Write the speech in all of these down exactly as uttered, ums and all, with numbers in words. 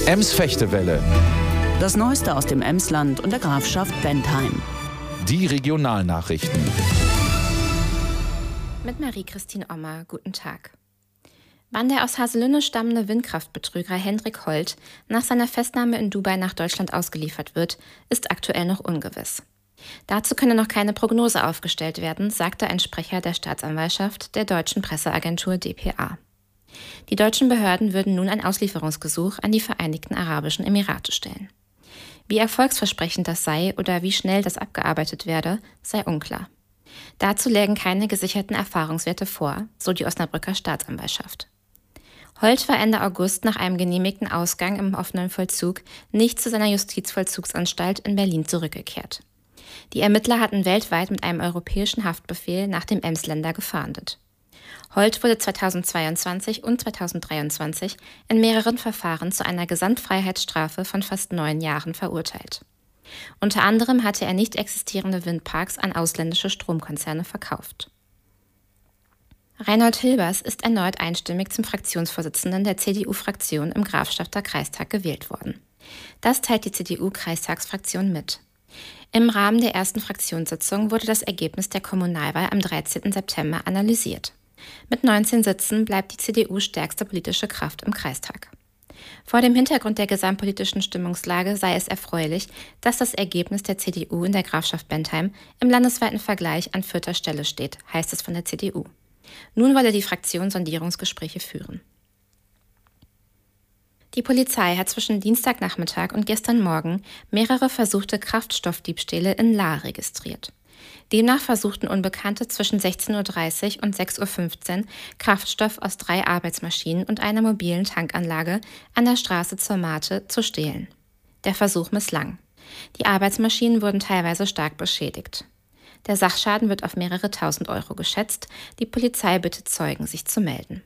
Ems-Fechtewelle. Das Neueste aus dem Emsland und der Grafschaft Bentheim. Die Regionalnachrichten. Mit Marie-Christine Ommer, guten Tag. Wann der aus Haselünne stammende Windkraftbetrüger Hendrik Holt nach seiner Festnahme in Dubai nach Deutschland ausgeliefert wird, ist aktuell noch ungewiss. Dazu könne noch keine Prognose aufgestellt werden, sagte ein Sprecher der Staatsanwaltschaft der deutschen Presseagentur D P A. Die deutschen Behörden würden nun ein Auslieferungsgesuch an die Vereinigten Arabischen Emirate stellen. Wie erfolgsversprechend das sei oder wie schnell das abgearbeitet werde, sei unklar. Dazu lägen keine gesicherten Erfahrungswerte vor, so die Osnabrücker Staatsanwaltschaft. Holt war Ende August nach einem genehmigten Ausgang im offenen Vollzug nicht zu seiner Justizvollzugsanstalt in Berlin zurückgekehrt. Die Ermittler hatten weltweit mit einem europäischen Haftbefehl nach dem Emsländer gefahndet. Holt wurde zweitausendzweiundzwanzig und zweitausenddreiundzwanzig in mehreren Verfahren zu einer Gesamtfreiheitsstrafe von fast neun Jahren verurteilt. Unter anderem hatte er nicht existierende Windparks an ausländische Stromkonzerne verkauft. Reinhold Hilbers ist erneut einstimmig zum Fraktionsvorsitzenden der C D U-Fraktion im Grafschafter Kreistag gewählt worden. Das teilt die C D U-Kreistagsfraktion mit. Im Rahmen der ersten Fraktionssitzung wurde das Ergebnis der Kommunalwahl am dreizehnten September analysiert. Mit neunzehn Sitzen bleibt die C D U stärkste politische Kraft im Kreistag. Vor dem Hintergrund der gesamtpolitischen Stimmungslage sei es erfreulich, dass das Ergebnis der C D U in der Grafschaft Bentheim im landesweiten Vergleich an vierter Stelle steht, heißt es von der C D U. Nun wolle die Fraktion Sondierungsgespräche führen. Die Polizei hat zwischen Dienstagnachmittag und gestern Morgen mehrere versuchte Kraftstoffdiebstähle in Lahr registriert. Demnach versuchten Unbekannte zwischen sechzehn Uhr dreißig und sechs Uhr fünfzehn Kraftstoff aus drei Arbeitsmaschinen und einer mobilen Tankanlage an der Straße zur Mate zu stehlen. Der Versuch misslang. Die Arbeitsmaschinen wurden teilweise stark beschädigt. Der Sachschaden wird auf mehrere tausend Euro geschätzt. Die Polizei bittet Zeugen, sich zu melden.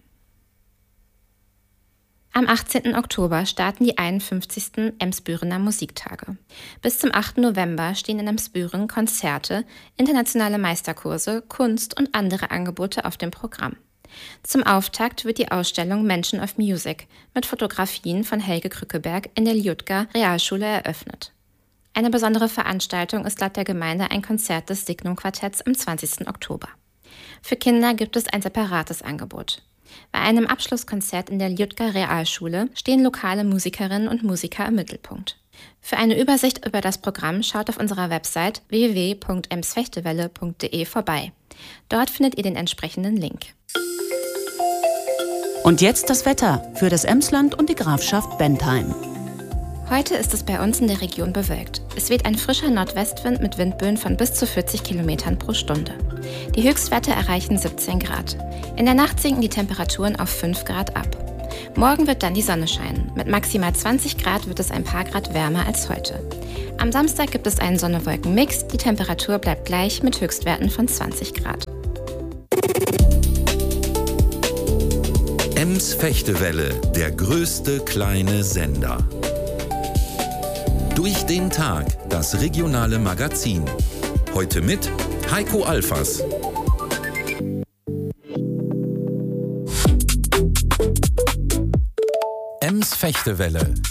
Am achtzehnten Oktober starten die einundfünfzigsten Emsbürener Musiktage. Bis zum achten November stehen in Emsbüren Konzerte, internationale Meisterkurse, Kunst und andere Angebote auf dem Programm. Zum Auftakt wird die Ausstellung Menschen of Music mit Fotografien von Helge Krückeberg in der Liudger Realschule eröffnet. Eine besondere Veranstaltung ist laut der Gemeinde ein Konzert des Signum-Quartetts am zwanzigsten Oktober. Für Kinder gibt es ein separates Angebot. Bei einem Abschlusskonzert in der Liudger Realschule stehen lokale Musikerinnen und Musiker im Mittelpunkt. Für eine Übersicht über das Programm schaut auf unserer Website w w w punkt emsfechtewelle punkt de vorbei. Dort findet ihr den entsprechenden Link. Und jetzt das Wetter für das Emsland und die Grafschaft Bentheim. Heute ist es bei uns in der Region bewölkt. Es weht ein frischer Nordwestwind mit Windböen von bis zu vierzig Kilometern pro Stunde. Die Höchstwerte erreichen siebzehn Grad. In der Nacht sinken die Temperaturen auf fünf Grad ab. Morgen wird dann die Sonne scheinen. Mit maximal zwanzig Grad wird es ein paar Grad wärmer als heute. Am Samstag gibt es einen Sonne-Wolken-Mix. Die Temperatur bleibt gleich mit Höchstwerten von zwanzig Grad. Ems-Fechtewelle, der größte kleine Sender. Durch den Tag, das regionale Magazin. Heute mit Heiko Alfers. Ems-Fechtewelle.